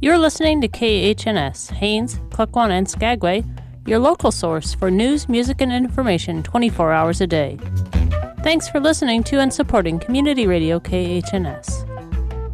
You're listening to KHNS, Haines, Cluckwan, and Skagway, your local source for news, music, and information 24 hours a day. Thanks for listening to and supporting Community Radio KHNS.